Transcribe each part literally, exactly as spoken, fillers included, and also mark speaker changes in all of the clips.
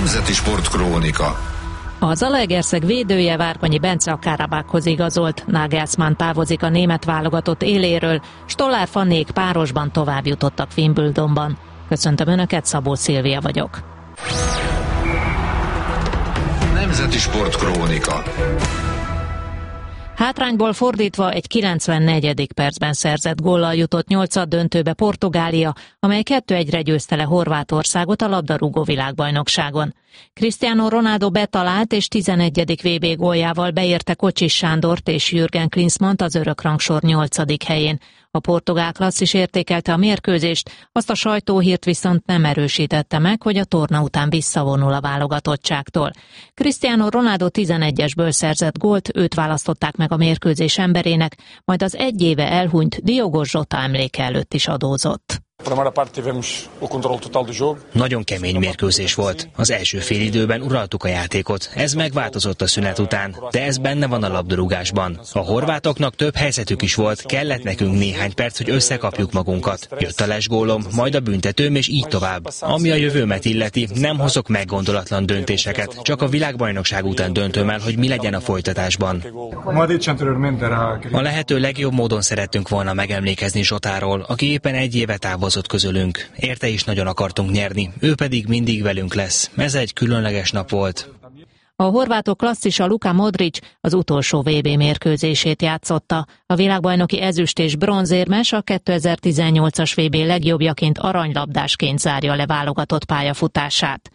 Speaker 1: Nemzeti Sportkrónika.
Speaker 2: A Zalaegerszeg védője Várkonyi Bence a Karabakhoz igazolt, Nagelsmann távozik a német válogatott éléről, Stollár Fannék párosban tovább jutottak Wimbledonban. Köszöntöm Önöket, Szabó Szilvia vagyok.
Speaker 1: Nemzeti Sportkrónika.
Speaker 2: Hátrányból fordítva egy kilencvennegyedik percben szerzett góllal jutott nyolcad döntőbe Portugália, amely kettő egyre győzte le Horvátországot a labdarúgó világbajnokságon. Cristiano Ronaldo betalált és tizenegyedik vé bé góljával beérte Kocsis Sándort és Jürgen Klinsmannt az örökrangsor nyolcadik helyén. A portugál klasszis értékelte a mérkőzést, azt a sajtóhírt viszont nem erősítette meg, hogy a torna után visszavonul a válogatottságtól. Cristiano Ronaldo tizenegyesből szerzett gólt, őt választották meg a mérkőzés emberének, majd az egy éve elhunyt Diogo Jota emléke előtt is adózott.
Speaker 3: Nagyon kemény mérkőzés volt. Az első félidőben uraltuk a játékot. Ez megváltozott a szünet után, de ez benne van a labdarúgásban. A horvátoknak több helyzetük is volt, kellett nekünk néhány perc, hogy összekapjuk magunkat. Jött a lesgólom, majd a büntetőm, és így tovább. Ami a jövőmet illeti, nem hozok meggondolatlan döntéseket, csak a világbajnokság után döntöm el, hogy mi legyen a folytatásban. A lehető legjobb módon szerettünk volna megemlékezni Zsotáról, aki éppen egy éve távozott közülünk. Érte is nagyon akartunk nyerni, ő pedig mindig velünk lesz. Ez egy különleges nap volt.
Speaker 2: A horvátok klasszisa Luka Modric az utolsó vé bé mérkőzését játszotta. A világbajnoki ezüst és bronzérmes a kétezer-tizennyolcas vé bé legjobbjaként aranylabdásként zárja le válogatott pályafutását.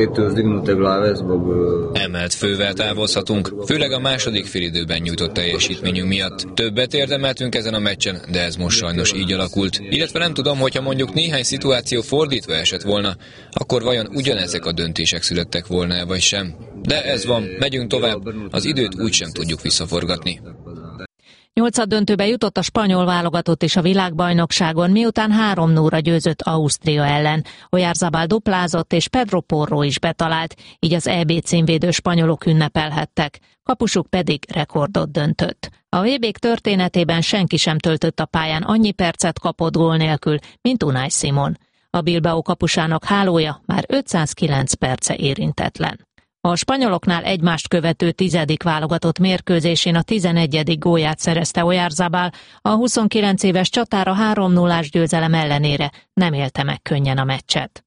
Speaker 4: Emelt fővel távozhatunk, főleg a második félidőben nyújtott teljesítményünk miatt. Többet érdemeltünk ezen a meccsen, de ez most sajnos így alakult. Illetve nem tudom, hogyha mondjuk néhány szituáció fordítva esett volna, akkor vajon ugyanezek a döntések születtek volna, vagy sem. De ez van, megyünk tovább, az időt úgysem tudjuk visszaforgatni.
Speaker 2: Nyolcad döntőbe jutott a spanyol válogatott is a világbajnokságon, miután három nullra győzött Ausztria ellen. Oyarzabal duplázott és Pedro Porro is betalált, így az é bé címvédő spanyolok ünnepelhettek. Kapusuk pedig rekordot döntött. A vé bék történetében senki sem töltött a pályán annyi percet kapott gól nélkül, mint Unai Simon. A Bilbao kapusának hálója már ötszázkilenc perce érintetlen. A spanyoloknál egymást követő tizedik válogatott mérkőzésén a tizenegyedik gólját szerezte Oyarzabal, a huszonkilenc éves csatára három nullás győzelem ellenére nem élte meg könnyen a meccset.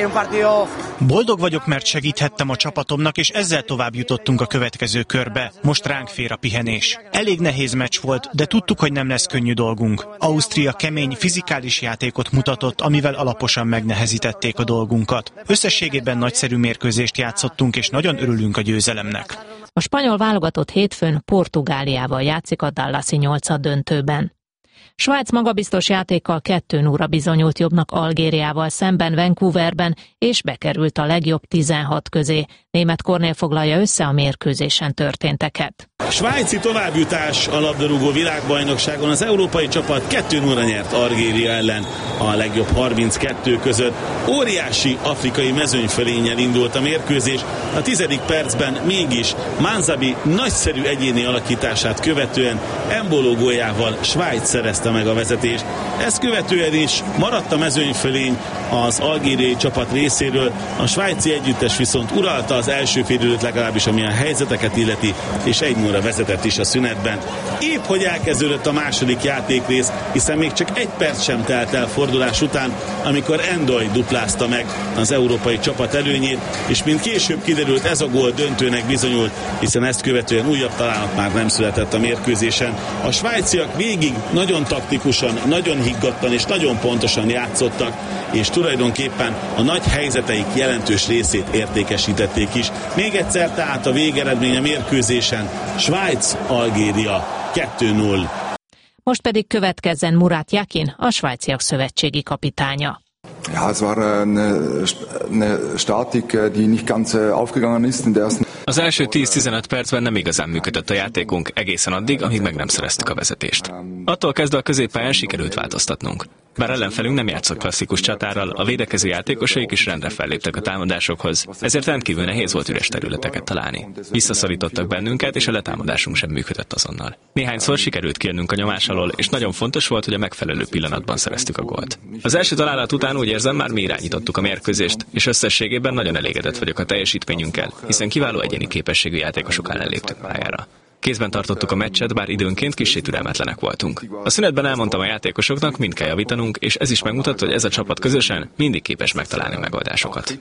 Speaker 5: Boldog vagyok, mert segíthettem a csapatomnak, és ezzel tovább jutottunk a következő körbe. Most ránk fér a pihenés. Elég nehéz meccs volt, de tudtuk, hogy nem lesz könnyű dolgunk. Ausztria kemény, fizikális játékot mutatott, amivel alaposan megnehezítették a dolgunkat. Összességében nagyszerű mérkőzést játszottunk, és nagyon örülünk a győzelemnek.
Speaker 2: A spanyol válogatott hétfőn Portugáliával játszik a Dallasi nyolcad döntőben. Svájc magabiztos játékkal kettő nullra bizonyult jobbnak Algériával szemben Vancouverben, és bekerült a legjobb tizenhat közé. Német Kornél foglalja össze a mérkőzésen történteket.
Speaker 6: Svájci továbbjutás a labdarúgó világbajnokságon. Az európai csapat kettő nullra nyert Algéria ellen a legjobb harminckettő között. Óriási afrikai mezőnyfölénnyel indult a mérkőzés. A tizedik percben mégis Manzabi nagyszerű egyéni alakítását követően Embolo góljával Svájc szerezte meg a vezetést. Ezt követően is maradt a mezőnyfölény az algériai csapat részéről. A svájci együttes viszont uralta az első félidőt, legalábbis ami a helyzeteket illeti, és egy nullra vezetett is a szünetben. Épp hogy elkezdődött a második játékrész, hiszen még csak egy perc sem telt el fordulás után, amikor Endoy duplázta meg az európai csapat előnyét, és mint később kiderült, ez a gól döntőnek bizonyult, hiszen ezt követően újabb találat már nem született a mérkőzésen. A svájciak végig nagyon taktikusan, nagyon higgadtan és nagyon pontosan játszottak, és tulajdonképpen a nagy helyzeteik jelentős részét értékesítették is. Még egyszer tehát a végeredmény a mérkőzésen Svájc-Algéria kettő null.
Speaker 2: Most pedig következzen Murat Yakin, a svájciak szövetségi kapitánya.
Speaker 7: Ja, es war eine, eine Statik, die nicht ganz aufgegangen ist in der ersten Az első tíz-tizenöt percben nem igazán működött a játékunk, egészen addig, amíg meg nem szereztük a vezetést. Attól kezdve a középpályán sikerült változtatnunk. Bár ellenfelünk nem játszott klasszikus csatárral, a védekező játékosaik is rendre felléptek a támadásokhoz, ezért rendkívül nehéz volt üres területeket találni. Visszaszorítottak bennünket, és a letámadásunk sem működött azonnal. Néhányszor sikerült kijönünk a nyomás alól, és nagyon fontos volt, hogy a megfelelő pillanatban szereztük a gólt. Az első találat után úgy érzem, már mi irányítottuk a mérkőzést, és összességében nagyon elégedett vagyok a teljesítményünkkel, hiszen kiváló egyéni képességű játékosok ellen léptünk pályára. Kézben tartottuk a meccset, bár időnként kissé türelmetlenek voltunk. A szünetben elmondtam a játékosoknak, mind kell javítanunk, és ez is megmutatta, hogy ez a csapat közösen mindig képes megtalálni a megoldásokat.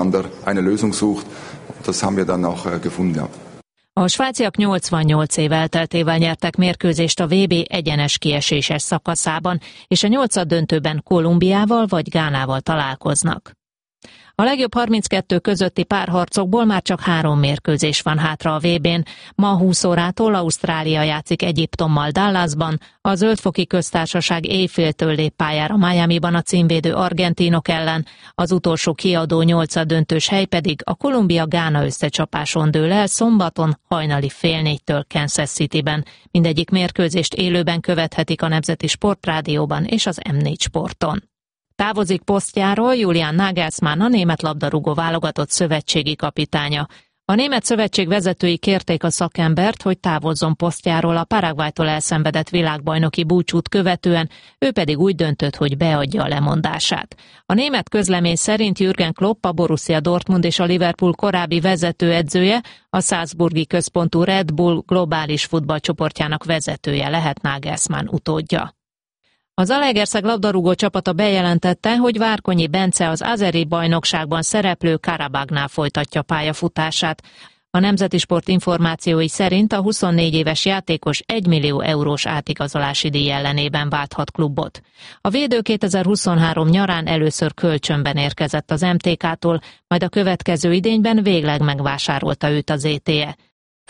Speaker 2: A svájciak nyolcvannyolc év elteltével nyertek mérkőzést a vé bé egyenes kieséses szakaszában, és a nyolcaddöntőben Kolumbiával vagy Gánával találkoznak. A legjobb harminckettő közötti párharcokból már csak három mérkőzés van hátra a vé bén. Ma húsz órától Ausztrália játszik Egyiptommal Dallasban, a Zöldfoki Köztársaság éjféltől lép pályára Miamiban a címvédő argentinok ellen, az utolsó kiadó nyolcaddöntős hely pedig a Kolumbia-Gána összecsapáson dől el szombaton hajnali fél négytől Kansas Cityben. Mindegyik mérkőzést élőben követhetik a Nemzeti Sportrádióban és az em négy Sporton. Távozik posztjáról Julian Nagelsmann, a német labdarúgó válogatott szövetségi kapitánya. A német szövetség vezetői kérték a szakembert, hogy távozzon posztjáról a Paraguaytól elszenvedett világbajnoki búcsút követően, ő pedig úgy döntött, hogy beadja a lemondását. A német közlemény szerint Jürgen Klopp, a Borussia Dortmund és a Liverpool korábbi vezetőedzője, a salzburgi központú Red Bull globális futballcsoportjának vezetője lehet Nagelsmann utódja. Az Zalaegerszeg labdarúgó csapata bejelentette, hogy Várkonyi Bence az azeri bajnokságban szereplő Karabagnál folytatja pályafutását. A Nemzeti Sport információi szerint a huszonnégy éves játékos egymillió eurós átigazolási díj ellenében válthat klubot. A védő kétezer-huszonhárom nyarán először kölcsönben érkezett az em té ká-tól, majd a következő idényben végleg megvásárolta őt az zé té e.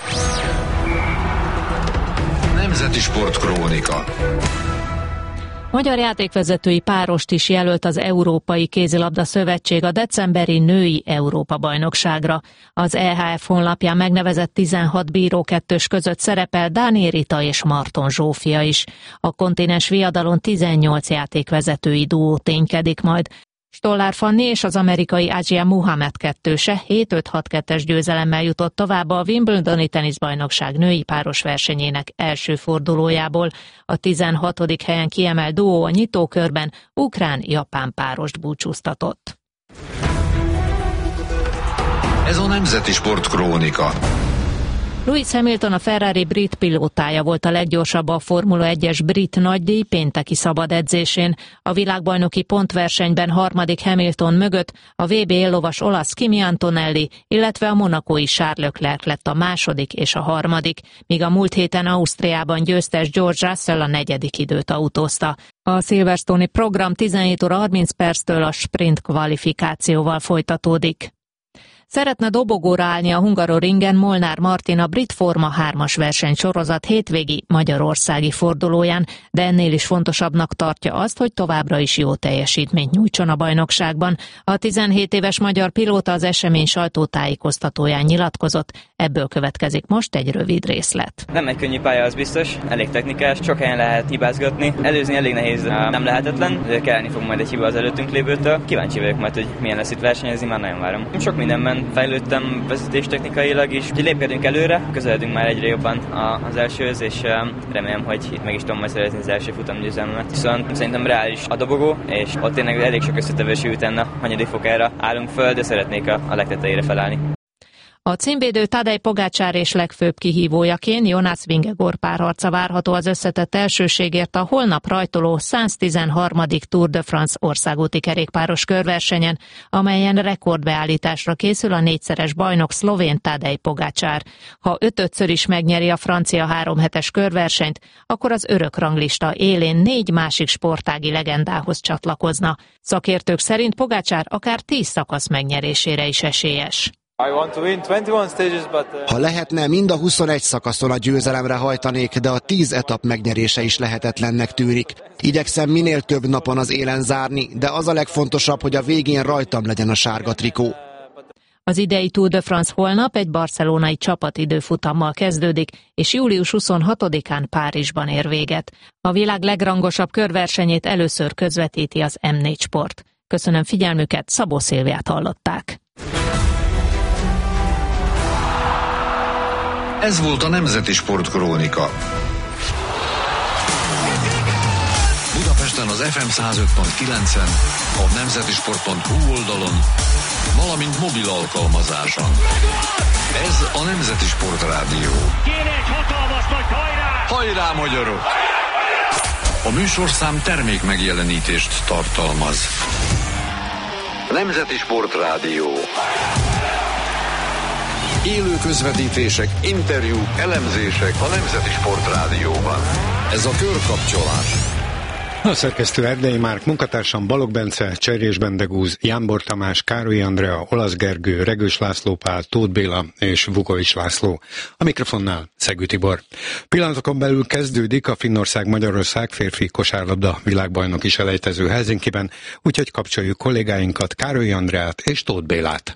Speaker 1: Nemzeti Sport Krónika.
Speaker 2: Magyar játékvezetői párost is jelölt az Európai Kézilabda Szövetség a decemberi női Európa-bajnokságra. Az é há ef honlapján megnevezett tizenhat bíró kettős között szerepel Dáné Rita és Marton Zsófia is. A kontinens viadalon tizennyolc játékvezetői duó ténykedik majd. Stollár Fanni és az amerikai Adzsia Muhammad kettőse hét öt hat kettes győzelemmel jutott tovább a Wimbledoni teniszbajnokság női páros versenyének első fordulójából. A tizenhatodik helyen kiemelt duó a nyitókörben ukrán-japán párost búcsúztatott.
Speaker 1: Ez a Nemzeti Sport Krónika.
Speaker 2: Lewis Hamilton, a Ferrari brit pilótája volt a leggyorsabb a Formula egyes brit nagydíj pénteki szabad edzésén. A világbajnoki pontversenyben harmadik Hamilton mögött a vé bé éllovas olasz Kimi Antonelli, illetve a monakói Charles Leclerc lett a második és a harmadik, míg a múlt héten Ausztriában győztes George Russell a negyedik időt autózta. A Silverstone-i program tizenhét óra harminc perctől a sprint kvalifikációval folytatódik. Szeretne dobogóra állni a Hungaroringen Molnár Martin a brit Forma hármas versenysorozat hétvégi magyarországi fordulóján, de ennél is fontosabbnak tartja azt, hogy továbbra is jó teljesítményt nyújtson a bajnokságban. A tizenhét éves magyar pilóta az esemény sajtótájékoztatóján nyilatkozott, ebből következik most egy rövid részlet.
Speaker 8: Nem egy könnyű pálya, az biztos, elég technikás, sok helyen lehet hibázgatni, előzni elég nehéz, nem lehetetlen, de kelleni fog majd egy hiba az előttünk lévőtől. Kíváncsi vagyok majd, hogy milyen lesz itt versenyezni, már nagyon várom. Sok mindenben fejlődtem vezetéstechnikailag is, úgyhogy lépkedünk előre, közeledünk már egyre jobban az elsőhöz, és remélem, hogy itt meg is tudom majd szerezni az első futamgyőzelmet. Viszont szerintem reális a dobogó, és ott tényleg elég sok összetevőség után a hanyadik fokára állunk föl, de szeretnék a, a legtetejére felállni.
Speaker 2: A címvédő Tadej Pogačar és legfőbb kihívójaként Jonas Vingegaard párharca várható az összetett elsőségért a holnap rajtoló száztizenharmadik Tour de France országúti kerékpáros körversenyen, amelyen rekordbeállításra készül a négyszeres bajnok szlovén Tadej Pogačar. Ha ötödször is megnyeri a francia háromhetes körversenyt, akkor az örök ranglista élén négy másik sportági legendához csatlakozna. Szakértők szerint Pogačar akár tíz szakasz megnyerésére is esélyes.
Speaker 9: Ha lehetne, mind a huszonegy szakaszon a győzelemre hajtanék, de a tíz etap megnyerése is lehetetlennek tűnik. Igyekszem minél több napon az élen zárni, de az a legfontosabb, hogy a végén rajtam legyen a sárga trikó.
Speaker 2: Az idei Tour de France holnap egy barcelonai csapatidőfutammal kezdődik, és július huszonhatodikán Párizsban ér véget. A világ legrangosabb körversenyét először közvetíti az em négy Sport. Köszönöm figyelmüket, Szabó Szilviát hallották.
Speaker 1: Ez volt a Nemzeti Sport Krónika. Budapesten az ef em száz öt pont kilencen, a nemzetisport pont hu oldalon, valamint mobil alkalmazáson. Ez a Nemzeti Sport Rádió.
Speaker 10: Kéne egy hatalmas nagy hajrá!
Speaker 1: Hajrá, magyarok! A műsorszám termék megjelenítést tartalmaz. Nemzeti Sport Rádió. Élő közvetítések, interjúk, elemzések a Nemzeti Sport Rádióban. Ez a körkapcsolás.
Speaker 11: A szerkesztő Erdei Márk, munkatársam Balogh Bence, Cserés Bendegúz, Jánbor Tamás, Károly Andrea, Olasz Gergő, Regős László Pál, Tóth Béla és Vukovics László. A mikrofonnál Szegő Tibor. Pillanatokon belül kezdődik a Finnország-Magyarország férfi kosárlabda világbajnoki selejtező Helsinkiben, úgyhogy kapcsoljuk kollégáinkat, Károly Andreát és Tóth Bélát.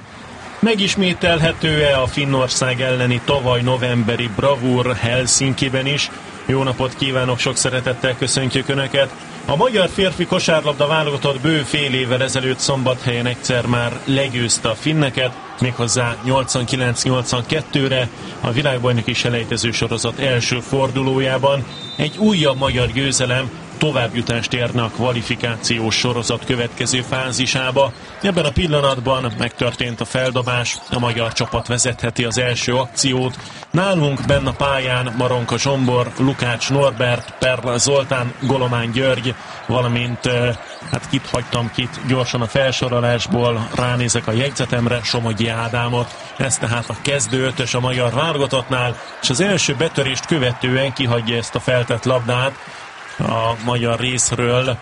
Speaker 12: Megismételhető-e a Finnország elleni tavaly novemberi bravúr Helsinkiben is? Jó napot kívánok, sok szeretettel köszöntjük Önöket! A magyar férfi kosárlabda válogatott bő fél évvel ezelőtt Szombathelyen egyszer már legyőzte a finneket, méghozzá nyolcvankilenc nyolcvankettőre a világbajnoki selejtező sorozat első fordulójában. Egy újabb magyar győzelem továbbjutást érne a kvalifikációs sorozat következő fázisába. Ebben a pillanatban megtörtént a feldobás, a magyar csapat vezetheti az első akciót. Nálunk benn a pályán Maronka Zsombor, Lukács Norbert, Perla Zoltán, Golomán György, valamint hát kit hagytam kit gyorsan a felsorolásból, ránézek a jegyzetemre, Somogyi Ádámot. Ez tehát a kezdő ötös a magyar válogatottnál, és az első betörést követően kihagyja ezt a feltett labdát a magyar részről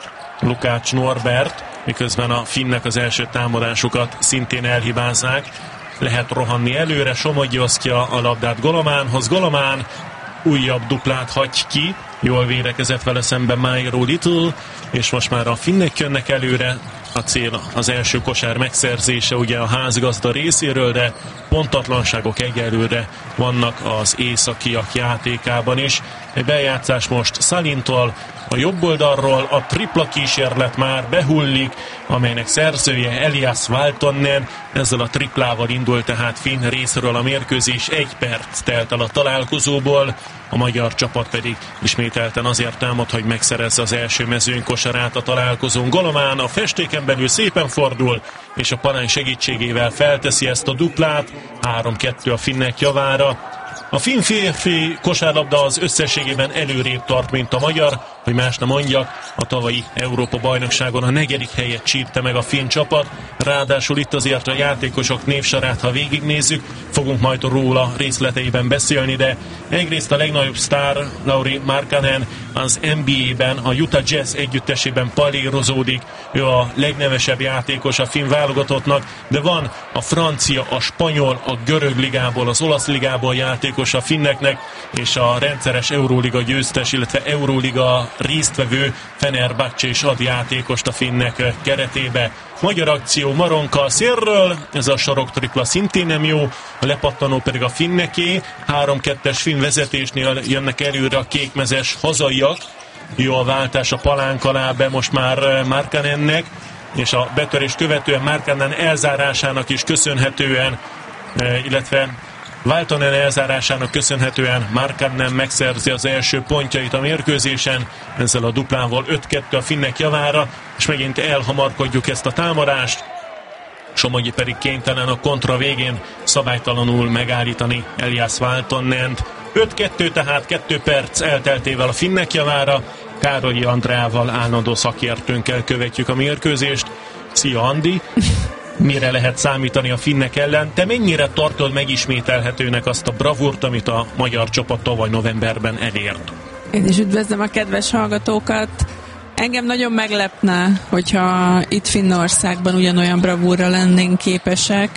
Speaker 12: Lukács Norbert, miközben a finnek az első támadásukat szintén elhibázzák. Lehet rohanni előre, Somogyi osztja a labdát Golománhoz, Golomán újabb duplát hagy ki, jól védekezett vele szemben Mairo Little, és most már a finnek jönnek előre. A cél az első kosár megszerzése ugye a házgazda részéről, de pontatlanságok egyelőre vannak az északiak játékában is. Egy bejátszás most Salintól, a jobb oldalról a tripla kísérlet már behullik, amelynek szerzője Elias Valtonen. Ezzel a triplával indult tehát finn részről a mérkőzés, egy perc telt el a találkozóból, a magyar csapat pedig ismételten azért támad, hogy megszerezze az első mezőnykosarát a találkozón. Golomán a festéken belül szépen fordul, és a parány segítségével felteszi ezt a duplát, három kettő a finnek javára. A finn férfi kosárlabda az összességében előrébb tart, mint a magyar, hogy más nem mondjak, a tavalyi Európa-bajnokságon a negyedik helyet csípte meg a finn csapat, ráadásul itt azért a játékosok névsorát, ha végignézzük, fogunk majd róla részleteiben beszélni, de egyrészt a legnagyobb sztár, Lauri Markkanen, az en bé á-ben, a Utah Jazz együttesében palérozódik, ő a legnevesebb játékos a finn válogatottnak, de van a francia, a spanyol, a görög ligából, az olasz ligából játékos a finneknek, és a rendszeres Euróliga győztes, illetve Euróliga résztvevő Fenerbahce is ad játékost a finnek keretébe. Magyar akció Maronka szélről, ez a saroktripla szintén nem jó, a lepattanó pedig a finneké, három kettes finn vezetésnél jönnek előre a kékmezes hazaiak, jó a váltás a palánk alá be most már Markkanennek, és a betörés követően Markkanen elzárásának is köszönhetően, illetve Valtonen elzárásának köszönhetően Markkanen megszerzi az első pontjait a mérkőzésen, ezzel a duplával öt kettő a finnek javára, és megint elhamarkodjuk ezt a támadást. Somogyi pedig kénytelen a kontra végén szabálytalanul megállítani Elias Valtonent. öt kettő tehát kettő perc elteltével a finnek javára. Károlyi Andreával, állandó szakértőnkkel követjük a mérkőzést. Szia Andi! Mire lehet számítani a finnek ellen? Te mennyire tartod megismételhetőnek azt a bravúrt, amit a magyar csapat tavaly novemberben elért?
Speaker 13: Én is üdvözlöm a kedves hallgatókat. Engem nagyon meglepne, hogyha itt Finnországban ugyanolyan bravúrra lennénk képesek.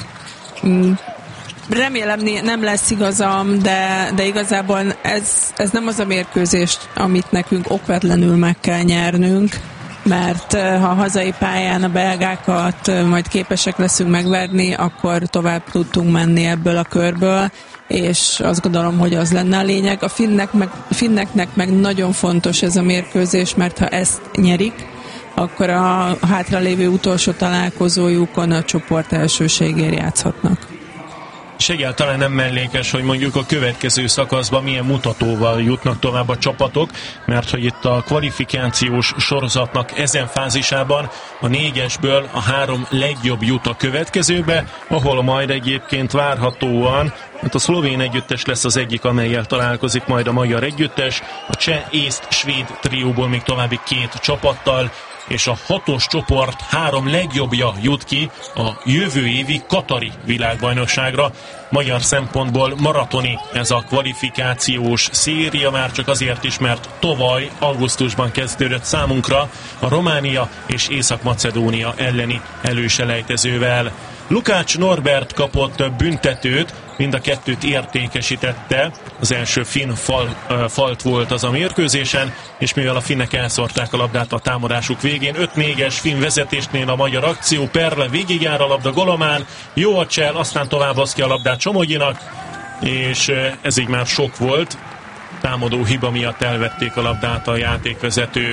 Speaker 13: Remélem nem lesz igazam, de, de igazából ez, ez nem az a mérkőzés, amit nekünk okvetlenül meg kell nyernünk. mert ha a hazai pályán a belgákat majd képesek leszünk megverni, akkor tovább tudtunk menni ebből a körből, és azt gondolom, hogy az lenne a lényeg. A finnek meg, finneknek meg nagyon fontos ez a mérkőzés, mert ha ezt nyerik, akkor a hátralévő utolsó találkozójukon a csoport elsőségért játszhatnak.
Speaker 12: És egyáltalán nem mellékes, hogy mondjuk a következő szakaszban milyen mutatóval jutnak tovább a csapatok, mert hogy itt a kvalifikációs sorozatnak ezen fázisában a négyesből a három legjobb jut a következőbe, ahol majd egyébként várhatóan, hát a szlovén együttes lesz az egyik, amellyel találkozik majd a magyar együttes, a cseh, észt, svéd trióból még további két csapattal, és a hatos csoport három legjobbja jut ki a jövő évi katari világbajnokságra. Magyar szempontból maratoni ez a kvalifikációs széria, már csak azért is, mert tavaly augusztusban kezdődött számunkra a Románia és Észak-Macedónia elleni előselejtezővel. Lukács Norbert kapott büntetőt, mind a kettőt értékesítette. Az első finn fal, falt volt az a mérkőzésen, és mivel a finnek elszórták a labdát a támadásuk végén, öt négyes finn vezetésnél a magyar akció, Perle végigjár a labda Golomán, jó a csel, aztán tovább az ki a labdát Somogyinak, és ez így már sok volt. Támadó hiba miatt elvették a labdát a játékvezetők.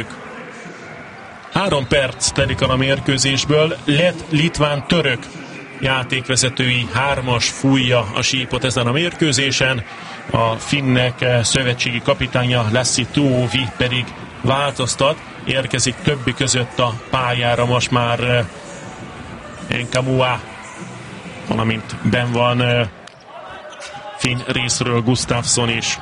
Speaker 12: Három perc telik a mérkőzésből, lett litván török játékvezetői hármas fújja a sípot ezen a mérkőzésen, a finnek szövetségi kapitánya Lassi Tuovi pedig változtat, érkezik többi között a pályára most már Enkamua, valamint benn van finn részről Gustafsson is.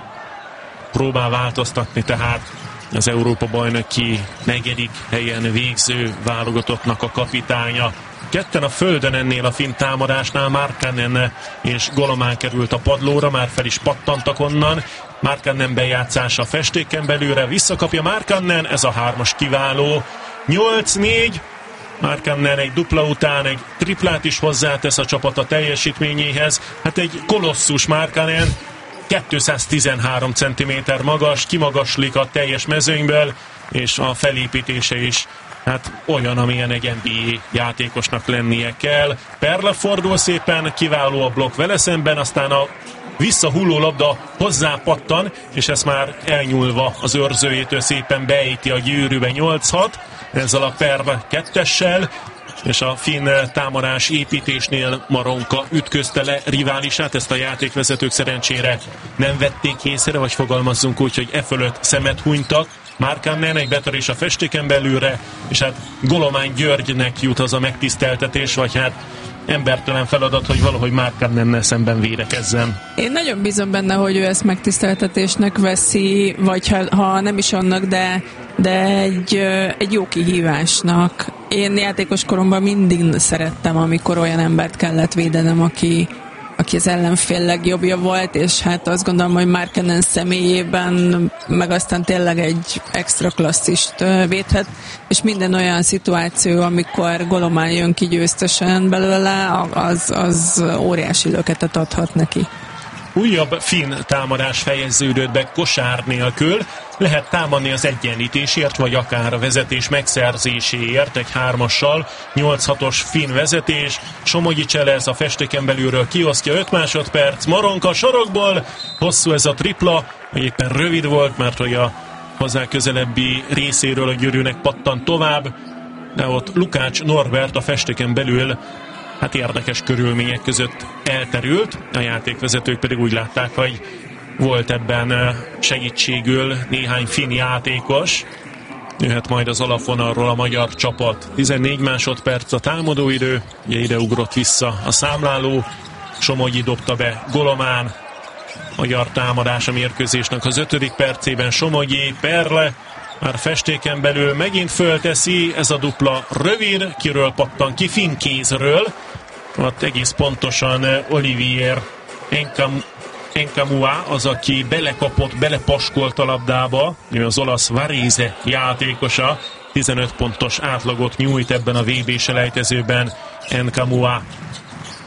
Speaker 12: Próbál változtatni tehát az Európa-bajnoki negyedik helyen végző válogatottnak a kapitánya. Ketten a földön ennél a finn támadásnál, Markkanen és Golomán került a padlóra, már fel is pattantak onnan. Markkanen bejátszása festéken belőle, visszakapja Markkanen, ez a hármas kiváló. nyolc négy, Markkanen egy dupla után egy triplát is hozzátesz a csapat a teljesítményéhez. Hát egy kolosszus Markkanen, kétszáztizenhárom centiméter magas, kimagaslik a teljes mezőnyből, és a felépítése is hát olyan, amilyen egy en bé á játékosnak lennie kell. Perle fordul szépen, kiváló a blokk vele szemben, aztán a visszahulló labda hozzá pattan, és ezt már elnyúlva az őrzőjétől szépen beejti a gyűrűbe. nyolc hat, ezzel a Perle kettessel, és a finn támadás építésnél Maronka ütközte le riválisát, ezt a játékvezetők szerencsére nem vették észre, vagy fogalmazzunk úgy, hogy e fölött szemet hunytak. Markkanen egy betörés a festéken belülre, és hát Golomán Györgynek jut az a megtiszteltetés, vagy hát embertelen feladat, hogy valahogy Markkannennel szemben védekezzen.
Speaker 13: Én nagyon bízom benne, hogy ő ezt megtiszteltetésnek veszi, vagy ha, ha nem is annak, de, de egy, egy jó kihívásnak. Én játékos koromban mindig szerettem, amikor olyan embert kellett védenem, aki, aki az ellenfél legjobbja volt, és hát azt gondolom, hogy Markkanen személyében meg aztán tényleg egy extra klasszist védhet, és minden olyan szituáció, amikor Golomán jön ki győztesen belőle, az, az óriási löketet adhat neki.
Speaker 12: Újabb finn támadás fejeződött be kosár nélkül, lehet támadni az egyenlítésért, vagy akár a vezetés megszerzéséért egy hármassal. nyolc hatos finn vezetés, Somogyi Cselez a festéken belülről kiosztja, öt másodperc, Maronka sarokból, hosszú ez a tripla, éppen rövid volt, mert hogy a hozzá közelebbi részéről a gyűrűnek pattan tovább, de ott Lukács Norbert a festéken belül hát érdekes körülmények között elterült, a játékvezetők pedig úgy látták, hogy volt ebben segítségül néhány finn játékos. Jöhet majd az alapvonalról a magyar csapat. tizennégy másodperc a támadóidő, ugye ide ugrott vissza a számláló, Somogyi dobta be Golomán, magyar támadás a mérkőzésnek az ötödik percében, Somogyi, Perle, már festéken belül megint fölteszi, ez a dupla rövid, kiről pattan ki, finn kézről, ott egész pontosan Olivier Enkam, Enkamua az, aki belekapott, belepaskolt a labdába, ő az olasz Varese játékosa, tizenöt pontos átlagot nyújt ebben a vé bé selejtezőben Enkamua.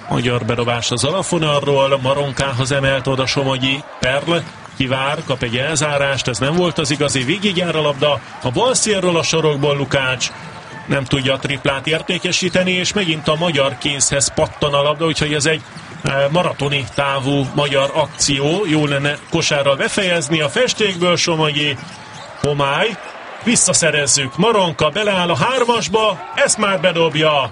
Speaker 12: Magyar bedobás az alapvonalról, Maronkához emelt oda Somogyi, Perl kivár, kap egy elzárást, ez nem volt az igazi, végigjár a labda, a bal szélről a sarokból Lukács nem tudja a triplát értékesíteni, és megint a magyar kézhez pattan a labda, úgyhogy ez egy maratoni távú magyar akció, jó lenne kosárral befejezni, a festékből Somogyi, Homály, visszaszerezzük, Maronka beleáll a hármasba, ezt már bedobja.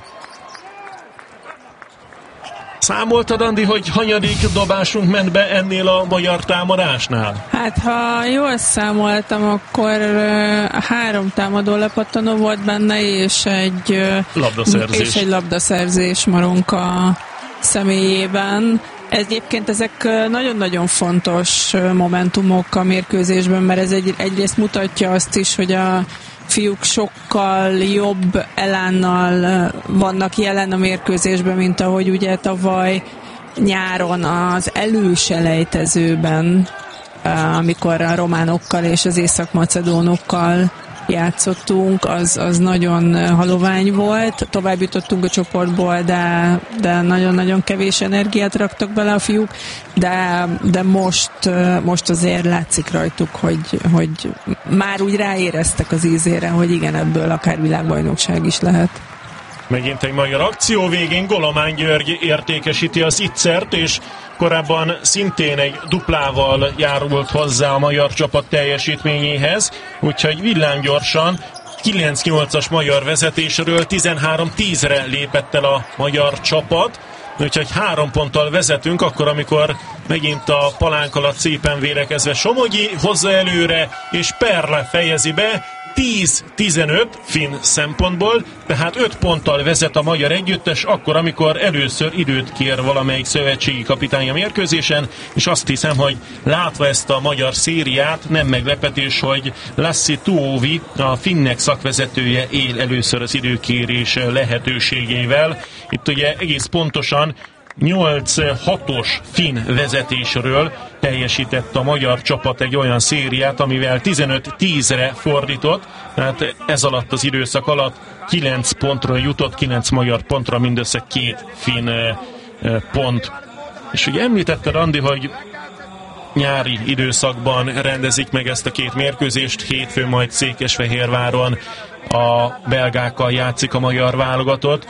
Speaker 12: Számoltad, Andi, hogy hanyadik dobásunk ment be ennél a magyar támadásnál?
Speaker 13: Hát, ha jól számoltam, akkor uh, három támadó lepattanó volt benne, és egy, uh,
Speaker 12: labdaszerzés.
Speaker 13: és egy labdaszerzés Maronka személyében. Egyébként ezek nagyon-nagyon fontos momentumok a mérkőzésben, mert ez egy, egyrészt mutatja azt is, hogy a fiúk sokkal jobb elánnal vannak jelen a mérkőzésben, mint ahogy ugye tavaly nyáron az előselejtezőben, amikor a románokkal és az észak-macedónokkal játszottunk, az, az nagyon halovány volt. Tovább jutottunk a csoportból, de, de nagyon-nagyon kevés energiát raktak bele a fiúk, de, de most, most azért látszik rajtuk, hogy, hogy már úgy ráéreztek az ízére, hogy igen, ebből akár világbajnokság is lehet.
Speaker 12: Megint egy magyar akció végén Golomán György értékesíti az ittszert, és korábban szintén egy duplával járult hozzá a magyar csapat teljesítményéhez, úgyhogy villámgyorsan kilenc nyolcas magyar vezetésről tizenhárom tízre lépett el a magyar csapat, úgyhogy három ponttal vezetünk, akkor amikor megint a palánk alatt szépen vérekezve Somogyi hozza előre, és Perle fejezi be, tíz tizenöt finn szempontból, tehát öt ponttal vezet a magyar együttes, akkor, amikor először időt kér valamelyik szövetségi kapitány a mérkőzésen, és azt hiszem, hogy látva ezt a magyar szériát, nem meglepetés, hogy Lassi Tuovi, a finnek szakvezetője él először az időkérés lehetőségével. Itt ugye egész pontosan nyolc hatos finn vezetésről teljesített a magyar csapat egy olyan szériát, amivel tizenöt tízre fordított, tehát ez alatt az időszak alatt kilenc pontra jutott, kilenc magyar pontra mindössze két finn pont. És ugye említetted, Andi, hogy nyári időszakban rendezik meg ezt a két mérkőzést, hétfőn majd Székesfehérváron a belgákkal játszik a magyar válogatott.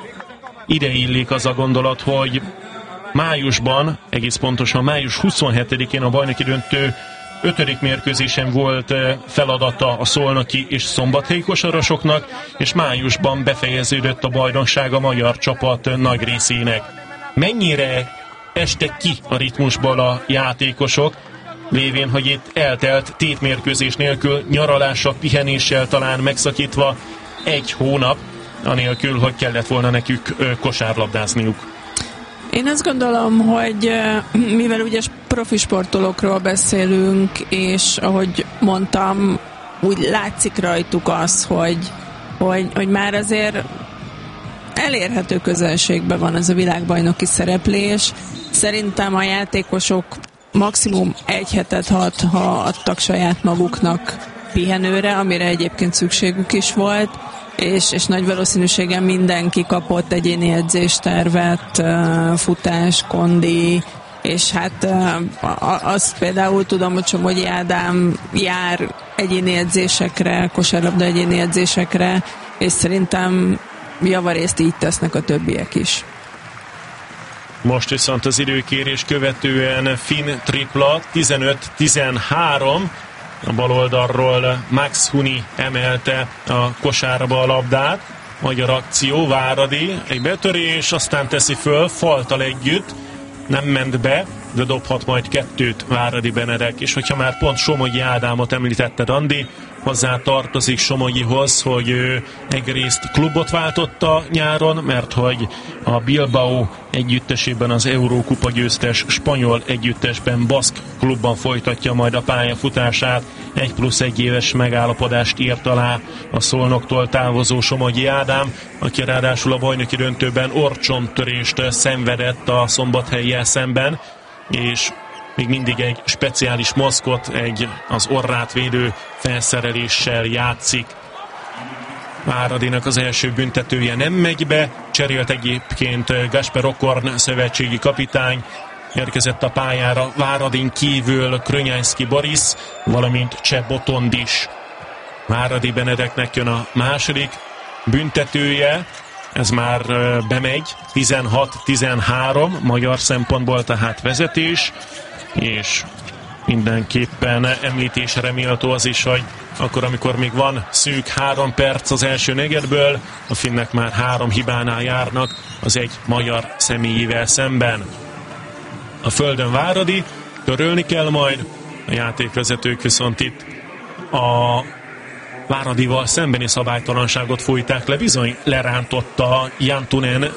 Speaker 12: Ide illik az a gondolat, hogy májusban, egész pontosan május huszonhetedikén a bajnoki döntő ötödik mérkőzésen volt feladata a szolnoki és szombathelyi kosarasoknak, és májusban befejeződött a bajnokság a magyar csapat nagy részének. Mennyire estek ki a ritmusból a játékosok, lévén, hogy itt eltelt tétmérkőzés nélkül, nyaralással, pihenéssel talán megszakítva egy hónap, anélkül, hogy kellett volna nekük kosárlabdázniuk.
Speaker 13: Én azt gondolom, hogy mivel ugye profi sportolókról beszélünk, és ahogy mondtam, úgy látszik rajtuk az, hogy, hogy, hogy már azért elérhető közelségben van ez a világbajnoki szereplés. Szerintem a játékosok maximum egy hetet hat, ha adtak saját maguknak pihenőre, amire egyébként szükségük is volt, és, és nagy valószínűséggel mindenki kapott egyéni edzéstervet, futás, kondi, és hát azt például tudom, hogy Somogyi Ádám jár egyéni edzésekre, kosárlabda egyéni edzésekre, és szerintem javarészt így tesznek a többiek is.
Speaker 12: Most viszont az időkérés követően finn tripla, tizenöt tizenhárom, a bal oldalról Max Huni emelte a kosárba a labdát. Magyar akció, Váradi, egy betörés, aztán teszi föl, faltal együtt, nem ment be, de dobhat majd kettőt Váradi Benedek, és hogyha már pont Somogyi Ádámot említetted, Andi, hozzá tartozik Somogyihoz, hogy ő egyrészt klubot váltotta nyáron, mert hogy a Bilbao együttesében az Eurókupa győztes spanyol együttesben, Baszk klubban folytatja majd a pályafutását. Egy plusz egy éves megállapodást írt alá a Szolnoktól távozó Somogyi Ádám, aki ráadásul a bajnoki döntőben orcsontörést szenvedett a Szombathellyel szemben, és még mindig egy speciális maszkot, egy az orrát védő felszereléssel játszik. Váradinak az első büntetője nem megy be, cserélt egyébként Gasper Okorn szövetségi kapitány, érkezett a pályára Váradin kívül Krönyánszki Boris, valamint Cseh Botond is. Váradi Benedeknek jön a második büntetője, ez már bemegy, tizenhat tizenhárom, magyar szempontból tehát vezetés, és mindenképpen említésre méltó az is, hogy akkor, amikor még van szűk három perc az első negyedből, a finnek már három hibánál járnak az egy magyar személyével szemben. A földön Váradi, törölni kell majd, a játékvezetők viszont itt a Váradival szembeni szabálytalanságot fújták le, bizony lerántotta Jantunen